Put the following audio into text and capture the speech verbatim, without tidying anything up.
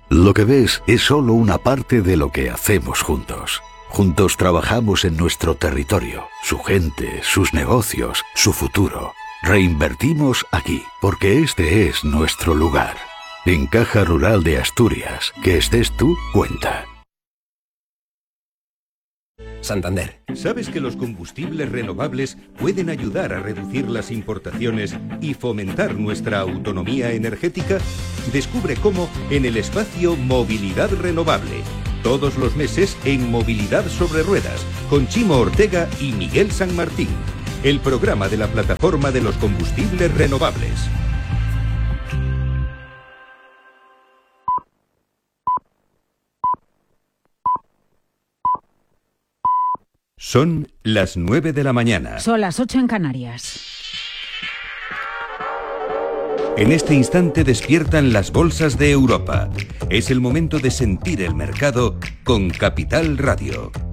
Lo que ves es solo una parte de lo que hacemos juntos. Juntos trabajamos en nuestro territorio, su gente, sus negocios, su futuro. Reinvertimos aquí, porque este es nuestro lugar. En Caja Rural de Asturias, que estés tú, cuenta. Santander. ¿Sabes que los combustibles renovables pueden ayudar a reducir las importaciones y fomentar nuestra autonomía energética? Descubre cómo en el espacio Movilidad Renovable. Todos los meses en Movilidad sobre Ruedas, con Chimo Ortega y Miguel San Martín. El programa de la plataforma de los combustibles renovables. Son las nueve de la mañana. Son las ocho en Canarias. En este instante despiertan las bolsas de Europa. Es el momento de sentir el mercado con Capital Radio.